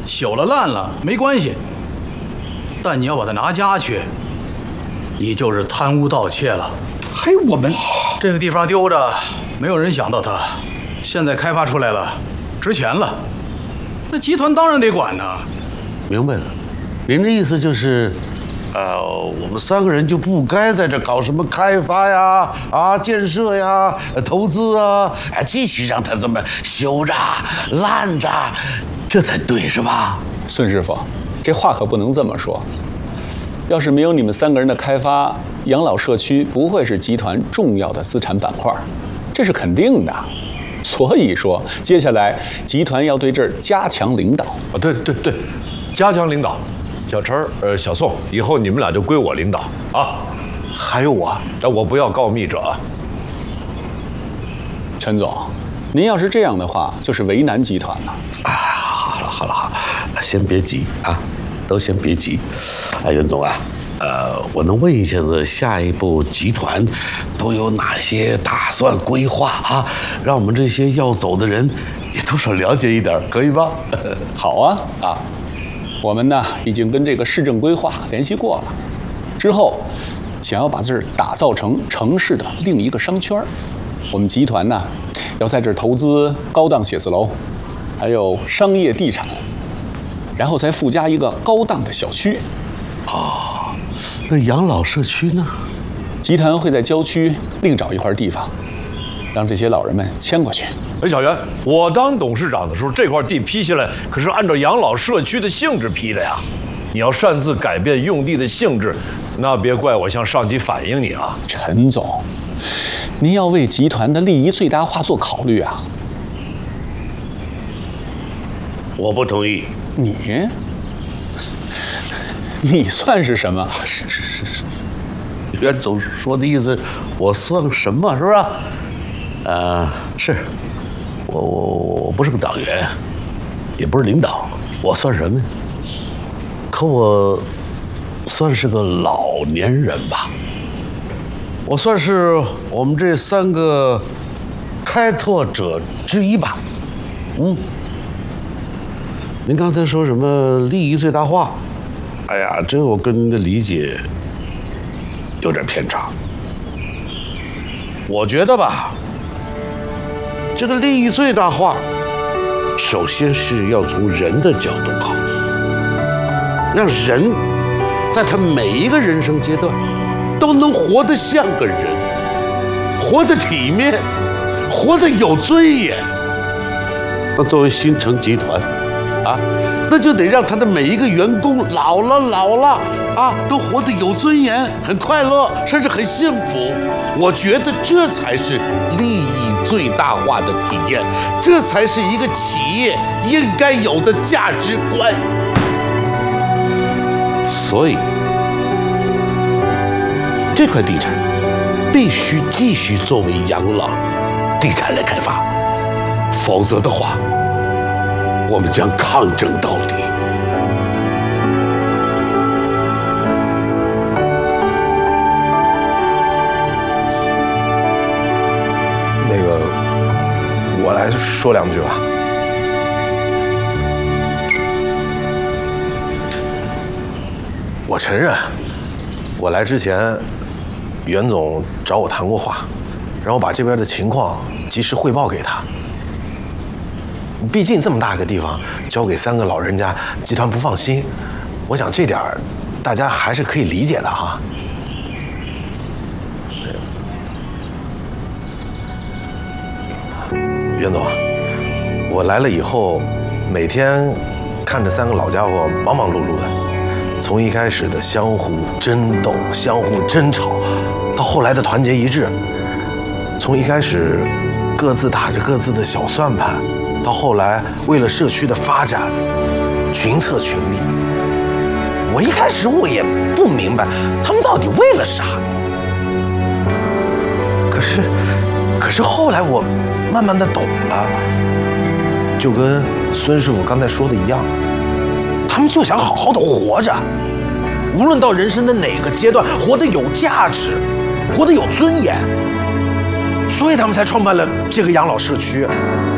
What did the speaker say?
朽了烂了没关系，但你要把它拿家去，你就是贪污盗窃了。 还我们这个地方丢着，没有人想到它，现在开发出来了，值钱了，那集团当然得管呢。 明白了，您的意思就是，我们3个人就不该在这搞什么开发呀、建设呀、投资啊，继续让它这么修着、烂着，这才对，是吧？ 孙师傅，这话可不能这么说。要是没有你们3个人的开发，养老社区不会是集团重要的资产板块，这是肯定的。所以说，接下来集团要对这儿加强领导。 对，加强领导。小陈小宋，以后你们俩就归我领导啊。 还有我， 我不要告密者啊。 陈总，您要是这样的话，就是为难集团了。 好了，先别急啊，都先别急。袁总啊，我能问一下子，下一步集团都有哪些打算规划啊？让我们这些要走的人也多少了解一点，可以吧？ 好啊，我们呢已经跟这个市政规划联系过了，之后想要把这儿打造成城市的另一个商圈。我们集团呢要在这儿投资高档写字楼，还有商业地产，然后再附加一个高档的小区。 那养老社区呢？ 集团会在郊区另找一块地方，让这些老人们迁过去。 小袁，我当董事长的时候，这块地批下来可是按照养老社区的性质批的呀。你要擅自改变用地的性质，那别怪我向上级反映你啊。 陈总，您要为集团的利益最大化做考虑啊。 我不同意。 你算是什么？ 是。袁总说的意思，我算什么？是吧？是，我不是个党员，也不是领导，我算什么呀？可我算是个老年人吧。我算是我们这3个开拓者之一吧。您刚才说什么利益最大化？哎呀，这我跟您的理解有点偏差。我觉得吧，这个利益最大化，首先是要从人的角度考虑，让人在他每一个人生阶段都能活得像个人，活得体面，活得有尊严。那作为新城集团那就得让他的每一个员工老了都活得有尊严，很快乐，甚至很幸福。我觉得这才是利益最大化的体验，这才是一个企业应该有的价值观。所以，这块地产必须继续作为养老地产来开发，否则的话，我们将抗争到底。 那个，我来说2句吧。我承认，我来之前，袁总找我谈过话，让我把这边的情况及时汇报给他。毕竟这么大一个地方交给3个老人家，集团不放心。我想这点大家还是可以理解的哈。袁总，我来了以后，每天看着3个老家伙忙忙碌碌的，从一开始的相互争斗、相互争吵，到后来的团结一致；从一开始各自打着各自的小算盘，到后来为了社区的发展群策群力。我一开始我也不明白他们到底为了啥，可是后来我慢慢的懂了，就跟孙师傅刚才说的一样，他们就想好好的活着，无论到人生的哪个阶段，活得有价值，活得有尊严，所以他们才创办了这个养老社区。